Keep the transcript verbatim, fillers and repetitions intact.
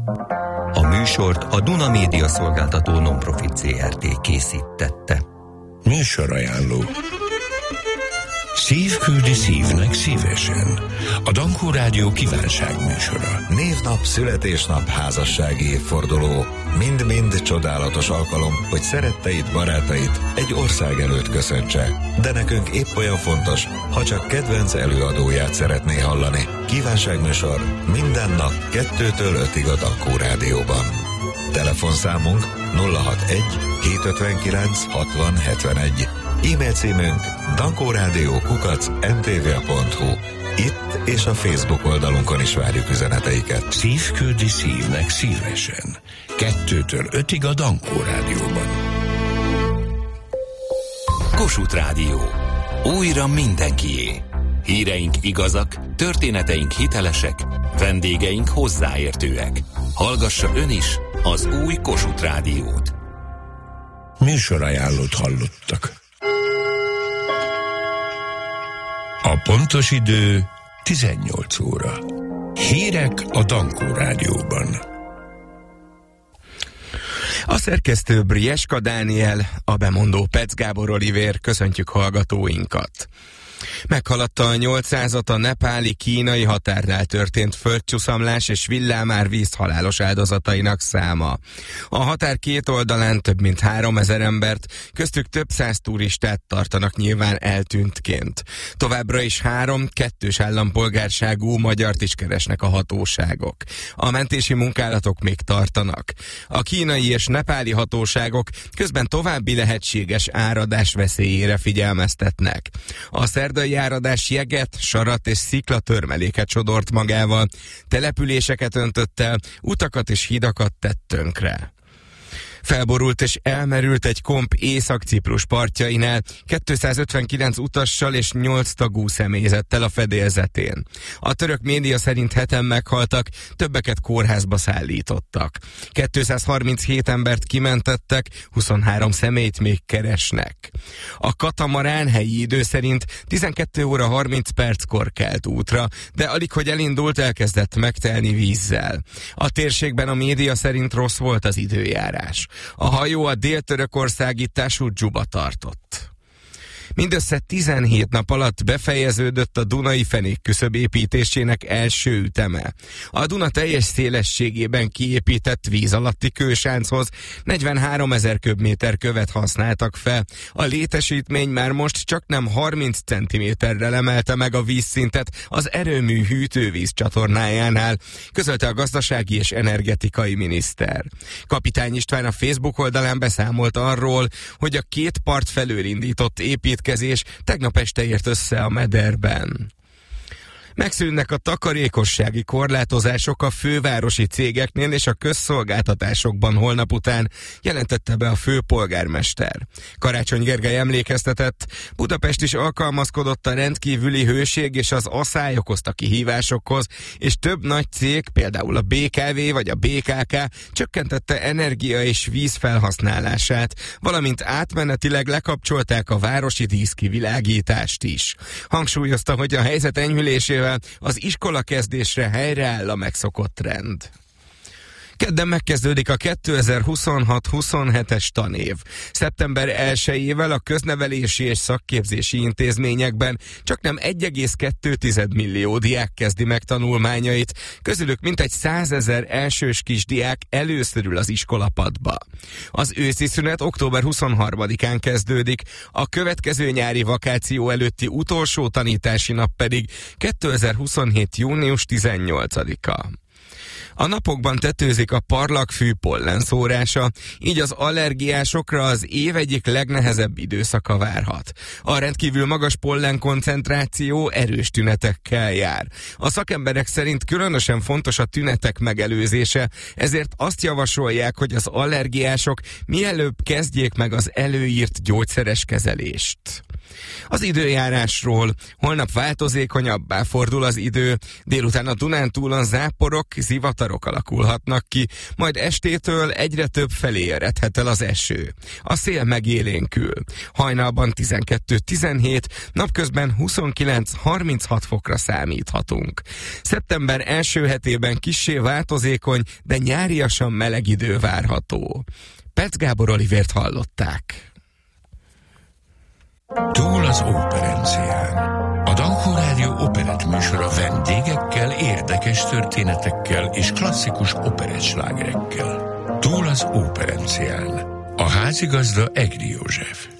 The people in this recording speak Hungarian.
A műsort a Duna Média Szolgáltató Nonprofit zé er té készítette. Műsorajánló. Szív küldi szívnek szívesen. A Dankó Rádió kívánságműsora. Névnap, születésnap, házassági évforduló. Mind-mind csodálatos alkalom, hogy szeretteid, barátait egy ország előtt köszöntse. De nekünk épp olyan fontos, ha csak kedvenc előadóját szeretné hallani. Kívánságműsor minden nap kettőtől ötig a Dankó Rádióban. Telefonszámunk nulla hatvanegy hétszázötvenkilenc hatvan hetvenegy. E-mail címünk dankórádió kukac em té vé pont hu. Itt és a Facebook oldalunkon is várjuk üzeneteiket. Szív küldi szívnek szívesen. Kettőtől ötig a Dankó Rádióban. Kossuth Rádió. Újra mindenkié. Híreink igazak, történeteink hitelesek, vendégeink hozzáértőek. Hallgassa ön is az új Kossuth Rádiót. Műsorajánlót hallottak. A pontos idő tizennyolc óra. Hírek a Dankó Rádióban. A szerkesztő Brieska Dániel, a bemondó Pec Gábor Olivér, köszöntjük hallgatóinkat. Meghaladta a nyolcszázat a nepáli-kínai határnál történt földcsúszamlás és villámárvíz halálos áldozatainak száma. A határ két oldalán több mint háromezer embert, köztük több száz turistát tartanak nyilván eltűntként. Továbbra is három kettős állampolgárságú magyart is keresnek a hatóságok. A mentési munkálatok még tartanak. A kínai és nepáli hatóságok közben további lehetséges áradás veszélyére figyelmeztetnek. A szerdai áradás jeget, sarat és sziklatörmeléket sodort magával, településeket öntött el, utakat és hidakat tett tönkre. Felborult és elmerült egy komp Észak-Ciprus partjainál, kétszázötvenkilenc utassal és nyolc tagú személyzettel a fedélzetén. A török média szerint heten meghaltak, többeket kórházba szállítottak. kétszázharminchét embert kimentettek, huszonhárom személyt még keresnek. A katamarán helyi idő szerint tizenkét óra harminc perckor kelt útra, de alig hogy elindult, elkezdett megtelni vízzel. A térségben a média szerint rossz volt az időjárás. A hajó a dél-törökországi Tasudjuba tartott. Mindössze tizenhét nap alatt befejeződött a Dunai fenékküszöb építésének első üteme. A Duna teljes szélességében kiépített víz alatti kősánchoz negyvenháromezer köbméter követ használtak fel. A létesítmény már most csak nem harminc centiméterrel emelte meg a vízszintet az erőmű hűtővíz csatornájánál, közölte a gazdasági és energetikai miniszter. Kapitány István a Facebook oldalán beszámolt arról, hogy a két part felől indított építkezés tegnap este ért össze a mederben. Megszűnnek a takarékossági korlátozások a fővárosi cégeknél és a közszolgáltatásokban holnap után, jelentette be a főpolgármester. Karácsony Gergely emlékeztetett, Budapest is alkalmazkodott a rendkívüli hőség és az aszály okozta kihívásokhoz, és több nagy cég, például a bé ká vé vagy a bé ká ká csökkentette energia és víz felhasználását, valamint átmenetileg lekapcsolták a városi díszkivilágítást is. Hangsúlyozta, hogy a helyzet enyhülésével az iskola kezdésre helyreáll a megszokott trend. Kedden megkezdődik a kétezer-huszonhat huszonhetes tanév. Szeptember elsejével a köznevelési és szakképzési intézményekben csaknem egy egész kettő millió diák kezdi meg tanulmányait, közülük mintegy százezer elsős kisdiák először ül az iskolapadba. Az őszi szünet október huszonharmadikán kezdődik, a következő nyári vakáció előtti utolsó tanítási nap pedig kétezer-huszonhét június tizennyolcadika. A napokban tetőzik a parlagfű pollenszórása, így az allergiásokra az év egyik legnehezebb időszaka várhat. A rendkívül magas pollenkoncentráció erős tünetekkel jár. A szakemberek szerint különösen fontos a tünetek megelőzése, ezért azt javasolják, hogy az allergiások mielőbb kezdjék meg az előírt gyógyszeres kezelést. Az időjárásról: holnap változékonyabbá fordul az idő, délután a Dunántúlon záporok, zivatarok zivatarok alakulhatnak ki, majd estétől egyre több felé eredhet el az eső. A szél megélénkül. Hajnalban tizenkettő tizenhét, napközben huszonkilenc harminchat fokra számíthatunk. Szeptember első hetében kissé változékony, de nyáriasan meleg idő várható. Petz Gábor Olivért hallották. Túl az operencián. A Dankó Rádió operett műsora vendégekkel, érdekes történetekkel és klasszikus operettslágerekkel. Túl az operencián. A házigazda Egri József.